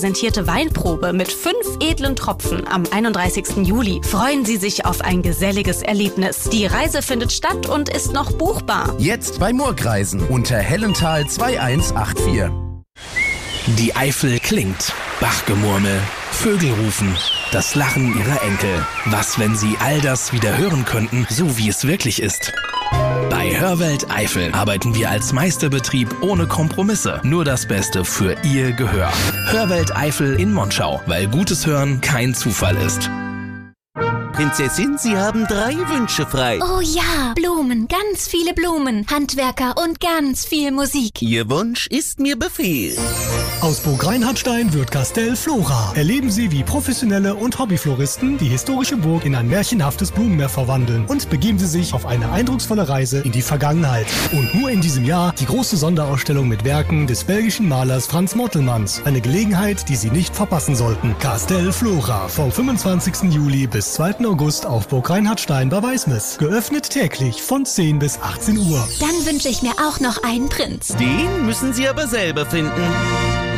präsentierte Weinprobe mit 5 edlen Tropfen am 31. Juli. Freuen Sie sich auf ein geselliges Erlebnis. Die Reise findet statt und ist noch buchbar. Jetzt bei Murgreisen unter Hellental 2184. Die Eifel klingt. Bachgemurmel, Vögel rufen, das Lachen ihrer Enkel. Was, wenn Sie all das wieder hören könnten, so wie es wirklich ist? Bei Hörwelt Eifel arbeiten wir als Meisterbetrieb ohne Kompromisse. Nur das Beste für Ihr Gehör. Hörwelt Eifel in Monschau, weil gutes Hören kein Zufall ist. Prinzessin, Sie haben 3 Wünsche frei. Oh ja, Blumen, ganz viele Blumen, Handwerker und ganz viel Musik. Ihr Wunsch ist mir Befehl. Aus Burg Reinhardstein wird Castell Flora. Erleben Sie, wie professionelle und Hobbyfloristen die historische Burg in ein märchenhaftes Blumenmeer verwandeln und begeben Sie sich auf eine eindrucksvolle Reise in die Vergangenheit. Und nur in diesem Jahr die große Sonderausstellung mit Werken des belgischen Malers Frans Mottelmans. Eine Gelegenheit, die Sie nicht verpassen sollten. Castell Flora vom 25. Juli bis 2. August auf Burg Reinhardstein bei Weißmis. Geöffnet täglich von 10 bis 18 Uhr. Dann wünsche ich mir auch noch einen Prinz. Den müssen Sie aber selber finden.